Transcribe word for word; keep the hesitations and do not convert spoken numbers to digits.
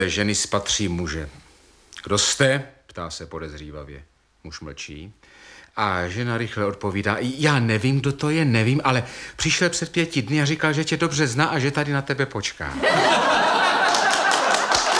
Ženy spatří muže. Kdo jste? Ptá se podezřívavě. Muž mlčí. A žena rychle odpovídá, já nevím, kdo to je, nevím, ale přišel před pěti dny a říkal, že tě dobře zná a že tady na tebe počká.